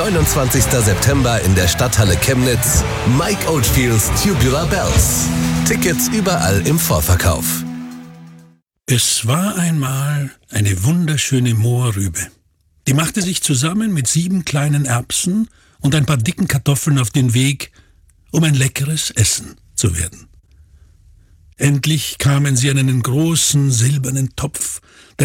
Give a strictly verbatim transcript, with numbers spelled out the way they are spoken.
neunundzwanzigster September in der Stadthalle Chemnitz. Mike Oldfields Tubular Bells. Tickets überall im Vorverkauf. Es war einmal eine wunderschöne Mohrrübe. Die machte sich zusammen mit sieben kleinen Erbsen und ein paar dicken Kartoffeln auf den Weg, um ein leckeres Essen zu werden. Endlich kamen sie an einen großen silbernen Topf,